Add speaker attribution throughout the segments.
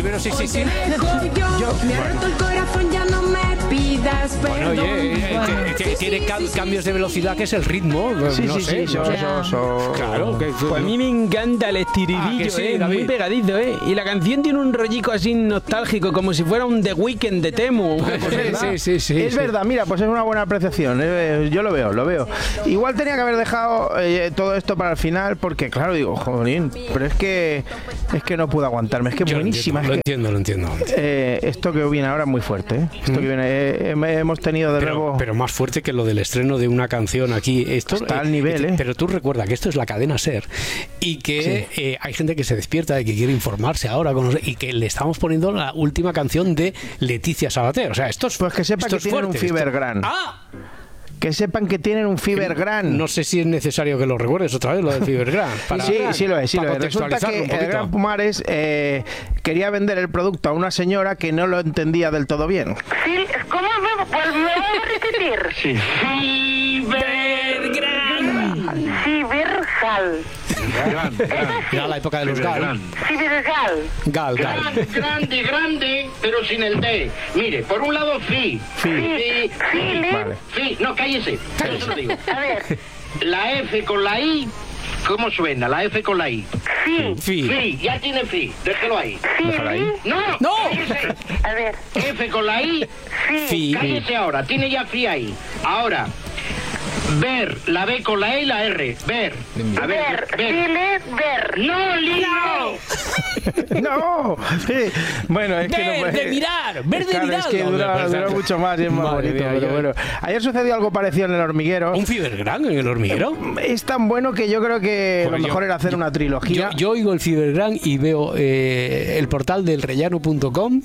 Speaker 1: Pero sí.
Speaker 2: Yo me ha roto el corazón, ya no me pidas perdón.
Speaker 1: Bueno, tiene cambios de velocidad, que es el ritmo.
Speaker 3: Sí.
Speaker 1: Claro.
Speaker 3: Pues a mí me encanta el estiridillo,
Speaker 1: sí,
Speaker 3: muy pegadizo, Y la canción tiene un rollico así nostálgico, como si fuera un The Weeknd de Temu.
Speaker 1: Sí.
Speaker 4: Es verdad, mira, pues es una buena apreciación. Yo lo veo. Igual tenía que haber dejado todo esto para el final, porque claro, digo, jolín, pero es que no puedo aguantarme. Es que es buenísima.
Speaker 1: Lo entiendo.
Speaker 4: Esto que viene ahora es muy fuerte. Esto que viene, hemos tenido de nuevo.
Speaker 1: Pero más fuerte que lo del estreno de una canción aquí. Esto
Speaker 4: está al nivel,
Speaker 1: Pero tú recuerda que esto es la cadena SER y que hay gente que se despierta y que quiere informarse ahora y que le estamos poniendo la última canción de Leticia Sabater. O sea, esto es
Speaker 4: pues que sepa que tienen un Fibergran. Que sepan que tienen un Fibergran.
Speaker 1: No sé si es necesario que lo recuerdes otra vez, lo del Fibergran.
Speaker 4: Sí lo es. Resulta que el Gran Pumares quería vender el producto a una señora que no lo entendía del todo bien.
Speaker 5: Sí, ¿cómo me vuelvo a repetir?
Speaker 1: Sí.
Speaker 5: Fibergal.
Speaker 1: Era la época de los Gal.
Speaker 5: Fibergal.
Speaker 1: Gal.
Speaker 6: Grande, pero sin el D. Mire, por un lado, Fi.
Speaker 4: Vale.
Speaker 6: Fi. No, cállese. Yo se lo digo.
Speaker 5: A ver.
Speaker 6: La F con la I, ¿cómo suena? La F con la I.
Speaker 1: Fi.
Speaker 6: Ya tiene Fi. Déjelo ahí.
Speaker 4: Déjalo ahí.
Speaker 6: ¡No!
Speaker 5: Cállese. A ver.
Speaker 6: F con la I.
Speaker 1: Fi.
Speaker 6: Cállese ahora. Tiene ya Fi ahí. Ahora. Ver, la B con la E y la R. Ver. A ver.
Speaker 5: Ver.
Speaker 6: ¡No, Lino!
Speaker 4: No. Sí. Bueno, es que no puede.
Speaker 3: de mirar. Ver de
Speaker 4: Claro,
Speaker 3: mirar.
Speaker 4: es que dura mucho más y es más
Speaker 1: Madre
Speaker 4: bonito.
Speaker 1: mía,
Speaker 4: Pero bueno, ayer sucedió algo parecido en El Hormiguero.
Speaker 1: ¿Un Fibergran en El Hormiguero?
Speaker 4: Es tan bueno que yo creo que lo mejor era hacer una trilogía.
Speaker 1: Yo oigo el Fibergran y veo el portal del rellano.com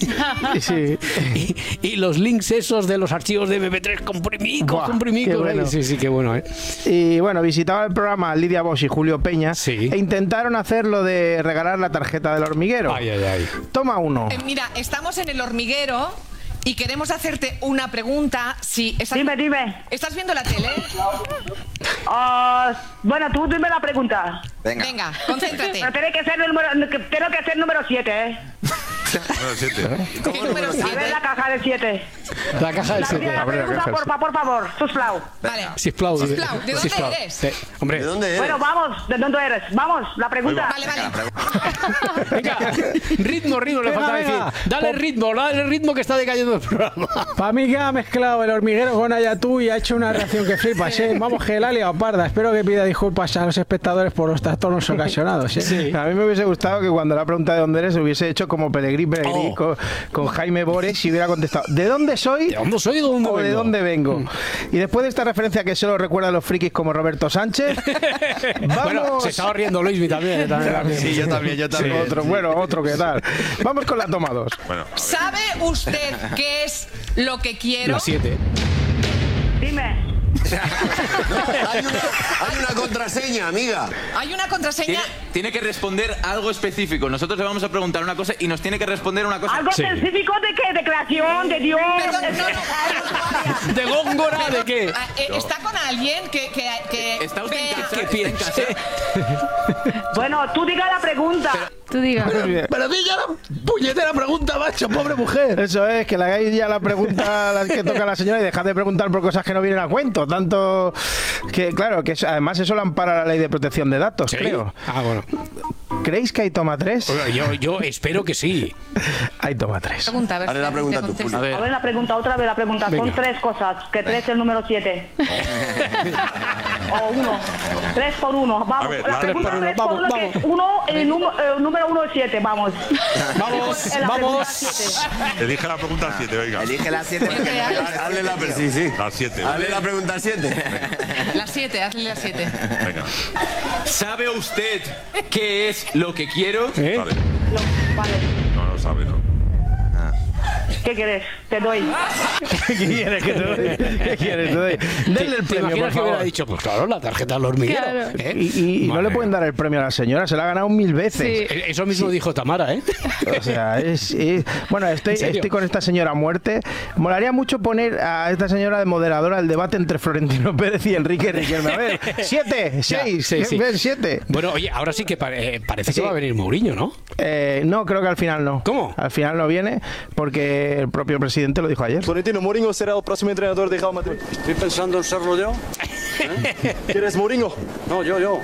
Speaker 1: y los links esos de los archivos de MP3 comprimidos.
Speaker 4: Qué bueno.
Speaker 1: Sí, qué bueno,
Speaker 4: Y bueno, visitaba el programa Lidia Bosch y Julio Peña e intentaron hacer lo de regalar la tarjeta del hormiguero.
Speaker 1: Ay.
Speaker 4: Toma uno.
Speaker 7: Mira, estamos en El Hormiguero y queremos hacerte una pregunta.
Speaker 5: Dime.
Speaker 7: ¿Estás viendo la tele?
Speaker 5: Bueno, tú dime la pregunta.
Speaker 7: Venga, concéntrate.
Speaker 5: Pero tiene que ser número 7,
Speaker 7: ¿Qué número 7?
Speaker 5: A ver la caja de 7.
Speaker 1: La caja del 7.
Speaker 5: La pregunta, por favor, Susplau.
Speaker 7: Vale.
Speaker 1: Sisplau.
Speaker 7: ¿De dónde eres?
Speaker 1: Hombre.
Speaker 8: ¿De dónde eres?
Speaker 5: Bueno, vamos, ¿de dónde eres? Vamos, la pregunta.
Speaker 7: Vale.
Speaker 1: Venga, ritmo, le falta decir. Dale ritmo que está decayendo el programa.
Speaker 3: Para mí que ha mezclado El Hormiguero con Ayatú y ha hecho una reacción que flipas, Vamos, que la ha liado parda. Espero que pida disculpas a los espectadores por los trastornos ocasionados,
Speaker 4: Sí. A mí me hubiese gustado que cuando la pregunta de dónde eres hubiese hecho como Pelegrí con Jaime Bores y hubiera contestado ¿de dónde soy?
Speaker 1: ¿De dónde soy o
Speaker 4: de dónde vengo? Y después de esta referencia que solo recuerda a los frikis como Roberto Sánchez, vamos...
Speaker 1: Bueno, se estaba riendo Luismi también.
Speaker 8: Sí, yo también.
Speaker 4: Otro que tal. Vamos con la toma 2.
Speaker 8: Bueno,
Speaker 7: ¿Sabe usted qué es lo que quiero?
Speaker 1: La 7.
Speaker 5: Dime.
Speaker 8: hay una contraseña, amiga.
Speaker 7: Hay una contraseña.
Speaker 9: Tiene que responder algo específico. Nosotros le vamos a preguntar una cosa y nos tiene que responder una cosa.
Speaker 5: ¿Algo específico de qué? ¿De creación? ¿De Dios?
Speaker 7: Perdón, no.
Speaker 1: ¿De Góngora? ¿De qué?
Speaker 7: ¿Está con alguien que
Speaker 9: ¿Está usted en casa?
Speaker 1: ¿Qué piensa?
Speaker 5: Bueno, tú diga la pregunta.
Speaker 2: Tú digas.
Speaker 1: Pero di ya la puñetera pregunta, macho, pobre mujer.
Speaker 4: Eso es, que le hagáis ya la pregunta a la que toca la señora y dejad de preguntar por cosas que no vienen a cuento. Tanto que, claro, que además eso lo ampara la ley de protección de datos, creo.
Speaker 1: Bueno.
Speaker 4: ¿Creéis que hay toma 3?
Speaker 1: Yo espero que sí.
Speaker 4: Hay toma 3.
Speaker 7: Pregunta, a ver.
Speaker 8: Dale la pregunta tú, Puli.
Speaker 5: A ver la pregunta, otra vez la pregunta.
Speaker 1: Venga.
Speaker 5: Son 3 cosas, que 3 es el número 7. O 1. 3 por 1. Vamos.
Speaker 8: A ver,
Speaker 5: la pregunta 3 por 1 que es 1, el número 1 es 7. Vamos.
Speaker 1: Vamos.
Speaker 10: Elige la pregunta 7, venga.
Speaker 8: Elige la 7. Hazle la pregunta. Sí.
Speaker 10: La 7.
Speaker 8: Hazle la pregunta 7.
Speaker 7: La 7, hazle la 7.
Speaker 10: Venga.
Speaker 9: ¿Sabe usted qué es lo que quiero?
Speaker 10: Vale.
Speaker 5: Vale.
Speaker 10: No lo sabe, ¿no?
Speaker 5: ¿Qué quieres? Te doy.
Speaker 4: ¿Qué quieres que te doy? ¿Qué quieres que te doy? Denle el
Speaker 1: ¿Te
Speaker 4: premio, por
Speaker 1: imaginas que hubiera
Speaker 4: favor.
Speaker 1: dicho, pues claro, la tarjeta al hormiguero?
Speaker 11: Claro.
Speaker 1: ¿eh?
Speaker 4: Y no
Speaker 1: Madre
Speaker 4: le pueden
Speaker 1: mía.
Speaker 4: dar el premio a la señora, se la ha ganado 1000 veces.
Speaker 11: Sí.
Speaker 1: Eso mismo dijo Tamara, ¿eh?
Speaker 4: O sea, bueno,
Speaker 1: ¿En serio?
Speaker 4: estoy con esta señora a muerte. Molaría mucho poner a esta señora de moderadora el debate entre Florentino Pérez y Enrique Riquelme. A ver, 7, 6, 7.
Speaker 1: Bueno, oye, ahora sí que parece que va a venir Mourinho, ¿no?
Speaker 4: No, creo que al final no.
Speaker 1: ¿Cómo?
Speaker 4: Al final no viene porque el propio presidente lo dijo ayer.
Speaker 12: Florentino, Mourinho será el próximo entrenador de Real Madrid. Estoy pensando en serlo yo. ¿Quieres Mourinho? No, yo.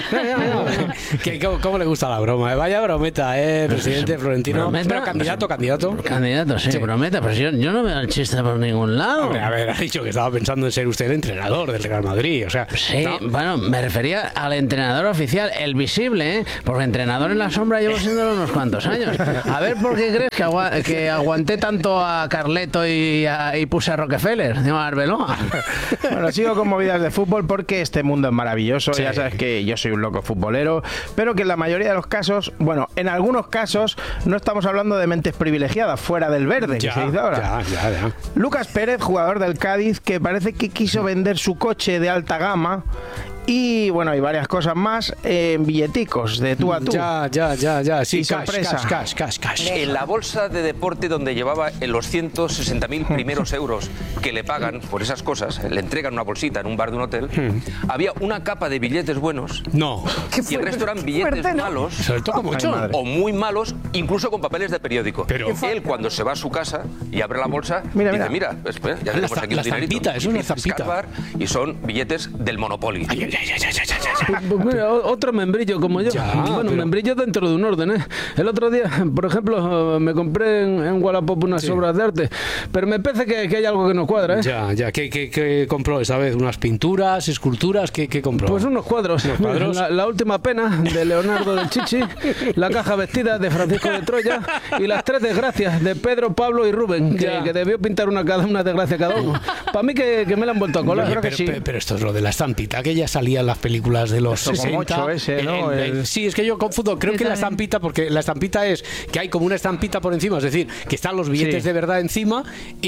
Speaker 1: ¿Cómo le gusta la broma? Vaya brometa, presidente Florentino.
Speaker 11: ¿Brometa?
Speaker 1: Pero candidato.
Speaker 11: Candidato, sí, prometa, pero yo no veo el chiste por ningún lado.
Speaker 1: Hombre, a ver, ha dicho que estaba pensando en ser usted el entrenador del Real Madrid, o sea...
Speaker 11: Sí,
Speaker 1: ¿no?
Speaker 11: bueno, me refería al entrenador oficial, el visible, ¿eh? Porque entrenador en la sombra llevo siendo unos cuantos años. A ver, ¿por qué crees que aguanté tanto a Carleto y puse a Rockefeller? Digo, a Arbeloa.
Speaker 4: Bueno, sigo con movidas de fútbol porque este mundo es maravilloso.
Speaker 1: Sí.
Speaker 4: Ya sabes que yo soy un loco futbolero, pero que en la mayoría de los casos, bueno, en algunos casos no estamos hablando de mentes privilegiadas fuera del verde, que se dice ahora.
Speaker 1: Ya.
Speaker 4: Lucas Pérez, jugador del Cádiz, que parece que quiso vender su coche de alta gama y bueno, hay varias cosas más en billeticos de tú a tú.
Speaker 1: Ya, sí,
Speaker 4: Y sorpresa.
Speaker 1: cash.
Speaker 13: En la bolsa de deporte donde llevaba en los 160.000 primeros euros que le pagan por esas cosas, le entregan una bolsita en un bar de un hotel, había una capa de billetes buenos.
Speaker 1: No.
Speaker 13: Y el resto eran billetes malos.
Speaker 1: Se lo toca mucho.
Speaker 13: O muy malos, incluso con papeles de periódico.
Speaker 1: Pero
Speaker 13: él, cuando se va a su casa y abre la bolsa,
Speaker 4: Mira.
Speaker 13: dice, mira, espera, ya tenemos aquí
Speaker 1: la
Speaker 13: un dinerito.
Speaker 1: zampita, es
Speaker 13: Y
Speaker 1: una
Speaker 13: empieza a
Speaker 1: zampita.
Speaker 13: escarbar y son billetes del Monopoly.
Speaker 3: Pues mira, otro membrillo como yo.
Speaker 1: Ya,
Speaker 3: Bueno,
Speaker 1: pero-
Speaker 3: membrillo dentro de un orden, ¿eh? El otro día, por ejemplo, me compré en Wallapop unas obras de arte, pero me parece que hay algo que no cuadra, ¿eh?
Speaker 1: Ya. ¿Qué compró esta vez? ¿Unas pinturas, esculturas? ¿Qué compró?
Speaker 3: Pues unos cuadros.
Speaker 1: ¿Unos cuadros?
Speaker 3: La última pena de Leonardo del Chichi, la caja vestida de Francisco de Troya y las 3 desgracias de Pedro, Pablo y Rubén, que debió pintar una desgracia cada uno. Para mí que me la han vuelto a colar.
Speaker 1: Oye,
Speaker 3: Creo que
Speaker 1: pero,
Speaker 3: sí.
Speaker 1: pero esto es lo de la estampita, que ya salía en las películas de los
Speaker 4: Esto como
Speaker 1: 60.
Speaker 4: ocho ese, ¿no?
Speaker 1: Sí, es que yo confundo. Creo que la estampita, porque la estampita es que hay como una estampita por encima, es decir, que están los billetes de verdad encima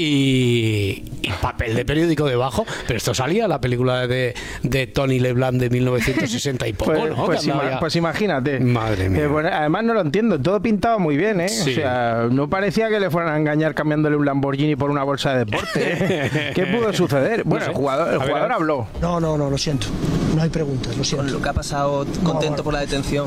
Speaker 1: y papel de periódico debajo. Pero esto salía en la película de Tony LeBlanc de 1960 y poco, ¿no?
Speaker 4: Pues,
Speaker 1: Que andaba ya-
Speaker 4: pues imagínate.
Speaker 1: Madre mía.
Speaker 4: Bueno, además no lo entiendo, todo pintaba muy bien, ¿eh?
Speaker 1: Sí.
Speaker 4: O sea, no parecía que le fueran a engañar cambiándole un Lamborghini por una bolsa de deporte. ¿eh? ¿Qué pudo suceder? Bueno,
Speaker 1: sé.
Speaker 4: el jugador habló.
Speaker 14: No, lo siento. No hay preguntas, lo siento.
Speaker 15: Con lo que ha pasado, contento por la detención.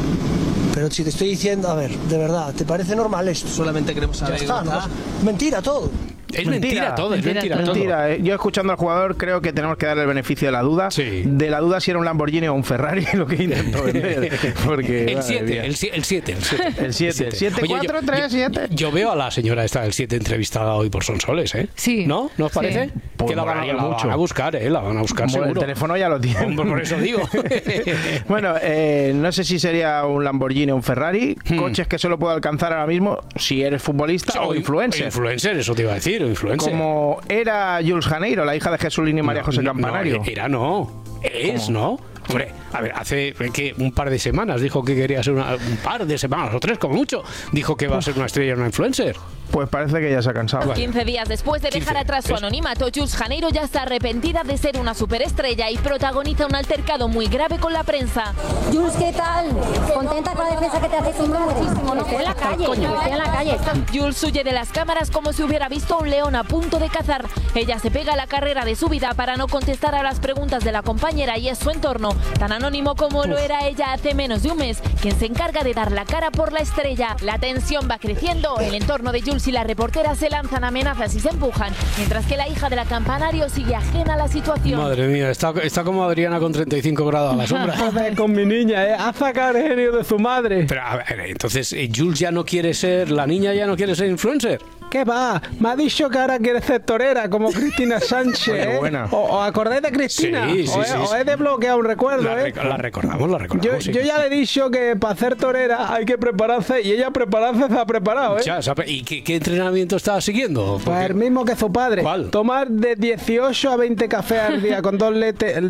Speaker 14: Pero si te estoy diciendo, a ver, de verdad, ¿te parece normal esto?
Speaker 15: Solamente queremos
Speaker 14: Ya
Speaker 15: saber.
Speaker 14: está, ¿no? Mentira todo.
Speaker 1: Es mentira todo, es mentira todo.
Speaker 4: Mentira. Yo escuchando al jugador creo que tenemos que darle el beneficio de la duda.
Speaker 1: Sí.
Speaker 4: De la duda si era un Lamborghini o un Ferrari lo que intentó vender. Porque,
Speaker 1: El
Speaker 4: madre
Speaker 1: 7,
Speaker 4: mía.
Speaker 1: el 7.
Speaker 4: El 7. 7, 4, 3, 7.
Speaker 1: Yo veo a la señora esta del 7 entrevistada hoy por Sonsoles, ¿eh?
Speaker 11: Sí.
Speaker 1: ¿No? ¿No os parece?
Speaker 11: Sí.
Speaker 4: Pues
Speaker 1: que la van
Speaker 4: molaría
Speaker 1: a
Speaker 4: mucho.
Speaker 1: buscar, ¿eh? La van a buscar
Speaker 4: Como el
Speaker 1: seguro.
Speaker 4: teléfono ya lo tiene.
Speaker 1: Hombre, por eso digo.
Speaker 4: Bueno, no sé si sería un Lamborghini o un Ferrari. Coches que solo puedo alcanzar ahora mismo si eres futbolista o influencer.
Speaker 1: Influencer, eso te iba a decir, o influencer.
Speaker 4: Como era Jules Janeiro, la hija de Jesulín y María José Campanario.
Speaker 1: No. Es, ¿no? Hombre, a ver, hace que un par de semanas dijo que quería ser un par de semanas o 3 como mucho, dijo que va a ser una estrella, una influencer.
Speaker 4: Pues parece que ya se ha cansado.
Speaker 16: 15 días después de dejar atrás su anonimato, Jules Janeiro ya está arrepentida de ser una superestrella y protagoniza un altercado muy grave con la prensa.
Speaker 17: Jules, ¿qué tal? ¿Contenta con la defensa que te hace tu madre? Muchísimo, no estoy en la calle, estoy en la calle.
Speaker 16: Jules huye de las cámaras como si hubiera visto a un león a punto de cazar. Ella se pega a la carrera de su vida para no contestar a las preguntas de la compañera y es su entorno, tan anónimo como lo era ella hace menos de un mes, quien se encarga de dar la cara por la estrella. La tensión va creciendo, el entorno de Jules y la reportera se lanzan amenazas y se empujan, mientras que la hija de la Campanario sigue ajena a la situación.
Speaker 1: Madre mía, está como Adriana con 35 grados a la sombra.
Speaker 3: Con mi niña, ¿eh? A sacar el genio de su madre.
Speaker 1: Pero a ver, entonces, ¿Jules ya no quiere ser, la niña ya no quiere ser influencer?
Speaker 3: ¿Qué va? Me ha dicho que ahora quiere ser torera, como Cristina Sánchez.
Speaker 1: Oye,
Speaker 3: ¿eh?
Speaker 1: buena.
Speaker 3: ¿O acordáis de Cristina?
Speaker 1: Sí, sí, sí.
Speaker 3: O he desbloqueado un recuerdo, ¿eh?
Speaker 1: La recordamos, sí.
Speaker 3: Yo ya le he dicho que para hacer torera hay que prepararse y ella prepararse se ha preparado, ¿eh?
Speaker 1: Ya, ¿y qué entrenamiento estaba siguiendo?
Speaker 3: Pues el mismo que su padre.
Speaker 1: ¿Cuál?
Speaker 3: Tomar de 18 a 20 cafés al día con 2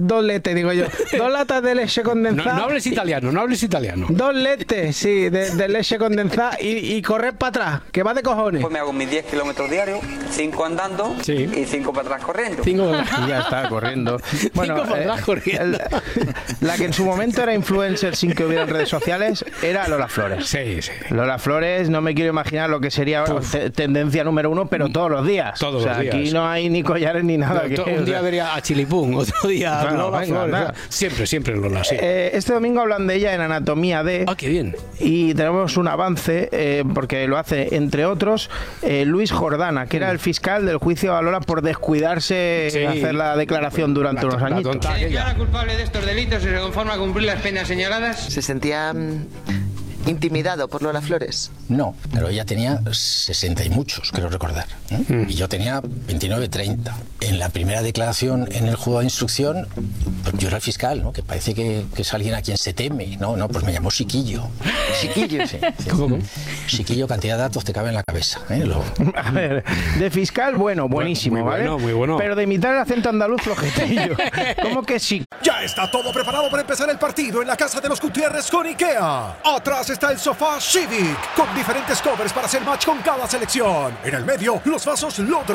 Speaker 3: latas de leche condensada.
Speaker 1: No hables italiano, no hables italiano.
Speaker 3: 2 letes, sí, de leche condensada y correr para atrás, que va de cojones.
Speaker 18: Pues me hago mis 10 kilómetros diarios, 5 andando y 5 para atrás corriendo.
Speaker 1: 5 para atrás.
Speaker 4: Y ya está, corriendo. Bueno,
Speaker 1: 5 para atrás corriendo.
Speaker 4: La que en su momento era influencer sin que hubieran redes sociales era Lola Flores.
Speaker 1: Sí, sí.
Speaker 4: Lola Flores, no me quiero imaginar lo que sería tendencia número 1, pero todos los días.
Speaker 1: Todos los días.
Speaker 4: Aquí no hay ni collares ni nada.
Speaker 1: No, un día vería a Chilipún, otro día a Lola Flores. Siempre Lola, sí.
Speaker 4: Este domingo hablan de ella en Anatomía de...
Speaker 1: Ah, qué bien.
Speaker 4: Y tenemos un avance, porque lo hace, entre otros, Luis Jordana, que era el fiscal del juicio a Lola por descuidarse en hacer la declaración durante unos añitos.
Speaker 19: ¿Se declara culpable de estos delitos y se conforma a cumplir las penas señaladas?
Speaker 20: ¿Se sentía intimidado por Lola Flores?
Speaker 21: No, pero ella tenía 60 y muchos, creo recordar. Y yo tenía 29, 30. En la primera declaración en el juzgado de instrucción, pues yo era el fiscal, ¿no? Que parece que es alguien a quien se teme. No, pues me llamó Chiquillo.
Speaker 20: ¿Chiquillo?
Speaker 21: Sí. ¿Cómo? Chiquillo, cantidad de datos te cabe en la cabeza.
Speaker 4: A ver, de fiscal, buenísimo,
Speaker 21: muy
Speaker 4: ¿vale?
Speaker 21: bueno, muy bueno.
Speaker 4: Pero de imitar el acento andaluz, flojetillo. ¿Cómo que sí?
Speaker 22: Ya está todo preparado para empezar el partido en la casa de los Gutiérrez con IKEA. Atrás está el sofá Civic, con diferentes covers para hacer match con cada selección. En el medio, los vasos Lodro.